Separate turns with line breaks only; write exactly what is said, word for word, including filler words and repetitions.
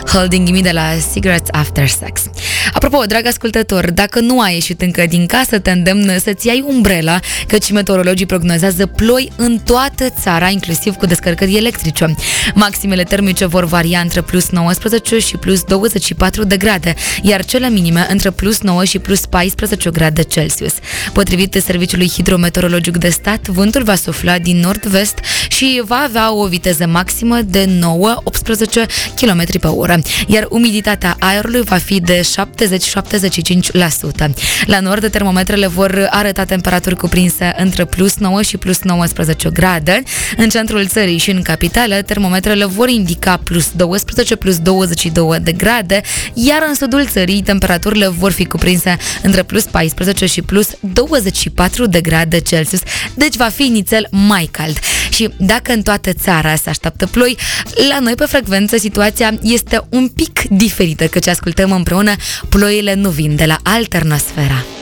Holding Me de la Cigarettes After Sex. Apropo, drag ascultător, dacă nu ai ieșit încă din casă, te îndemn să-ți iei umbrela, căci meteorologii prognozează ploi în toată țara, inclusiv cu descărcări electrice. Maximele termice vor varia între plus nouăsprezece și plus douăzeci și patru de grade, iar cele minime între plus nouă și plus paisprezece grade Celsius. Potrivit Serviciului Hidrometeorologic de Stat, vântul va sufla din nord-vest și va avea o viteză maximă de nouă optsprezece kilometri pe oră, iar umiditatea aerului va fi de șaptezeci - șaptezeci și cinci la sută. La nord, termometrele vor arăta temperaturi cuprinse între plus nouă și plus nouăsprezece grade. În centrul țării și în capitală, termometrele vor indica plus douăsprezece - plus douăzeci și două de grade, iar în sudul țării, temperaturile vor fi cuprinse între plus paisprezece și plus douăzeci și patru de grade Celsius, deci va fi nițel mai cald. Și dacă în toată țara se așteaptă ploi, la noi pe frecvență situația este un pic diferită, căci ascultăm împreună Ploile nu vin de la Alternosfera.